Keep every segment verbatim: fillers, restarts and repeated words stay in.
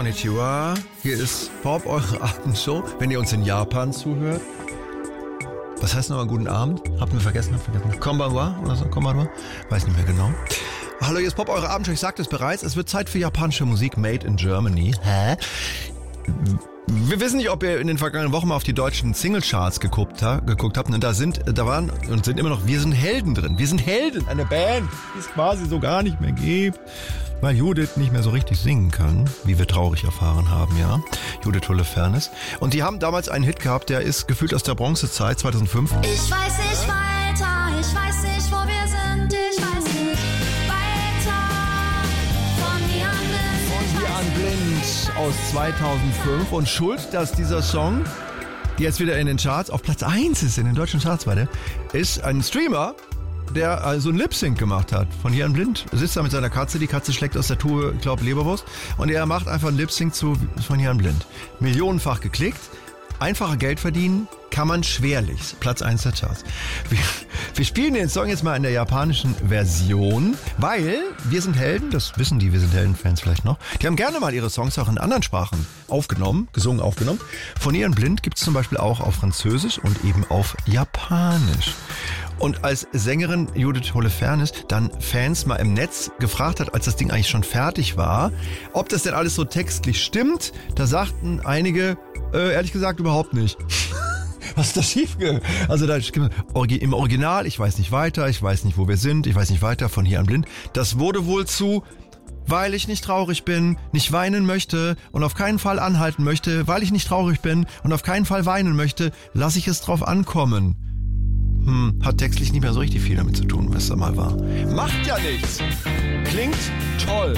Konnichiwa. Hier ist Pop, eure Abendshow. Wenn ihr uns in Japan zuhört. Was heißt nochmal guten Abend? Habt ihr vergessen? Habt ihr vergessen? Konbanwa oder so? Konbanwa? Weiß nicht mehr genau. Hallo, hier ist Pop, eure Abendshow. Ich sagte es bereits. Es wird Zeit für japanische Musik made in Germany. Hä? Wir wissen nicht, ob ihr in den vergangenen Wochen mal auf die deutschen Singlecharts geguckt, ha, geguckt habt. Und da sind, da waren und sind immer noch Wir sind Helden drin. Wir sind Helden, eine Band, die es quasi so gar nicht mehr gibt, weil Judith nicht mehr so richtig singen kann, wie wir traurig erfahren haben, ja. Judith Holofernes. Und die haben damals einen Hit gehabt, der ist gefühlt aus der Bronzezeit, zweitausendfünf. Ich weiß nicht weiter, ich weiß nicht, wo wir sind, ich weiß nicht weiter. Von hier an blind, Von hier an blind aus zweitausendfünf. Und schuld, dass dieser Song jetzt wieder in den Charts auf Platz eins ist, in den deutschen Charts, weiter, ist ein Streamer, der so also einen Lip-Sync gemacht hat. Von hier an blind. Sitzt da mit seiner Katze, die Katze schlägt aus der Tube, glaub, Leberwurst. Und er macht einfach einen Lip-Sync zu Von hier an blind. Millionenfach geklickt. Einfacher Geld verdienen kann man schwerlich. Platz eins der Charts. Wir, wir spielen den Song jetzt mal in der japanischen Version, weil Wir sind Helden, das wissen die Wir sind Helden-Fans vielleicht noch, die haben gerne mal ihre Songs auch in anderen Sprachen aufgenommen, gesungen, aufgenommen. Von hier an blind gibt es zum Beispiel auch auf Französisch und eben auf Japanisch. Und als Sängerin Judith Holofernes dann Fans mal im Netz gefragt hat, als das Ding eigentlich schon fertig war, ob das denn alles so textlich stimmt, da sagten einige, äh, ehrlich gesagt überhaupt nicht. Was ist da schiefgegangen? Also da im Original, ich weiß nicht weiter, ich weiß nicht, wo wir sind, ich weiß nicht weiter, von hier an blind. Das wurde wohl zu, weil ich nicht traurig bin, nicht weinen möchte und auf keinen Fall anhalten möchte, weil ich nicht traurig bin und auf keinen Fall weinen möchte, lasse ich es drauf ankommen. Hm, hat textlich nicht mehr so richtig viel damit zu tun, was da mal war. Macht ja nichts. Klingt toll.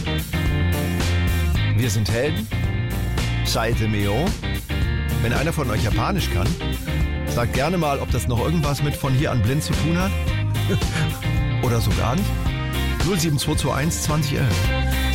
Wir sind Helden. Seite mio. Wenn einer von euch Japanisch kann, sagt gerne mal, ob das noch irgendwas mit Von hier an blind zu tun hat. Oder so gar nicht. null sieben zwei zwei eins zwanzig elf.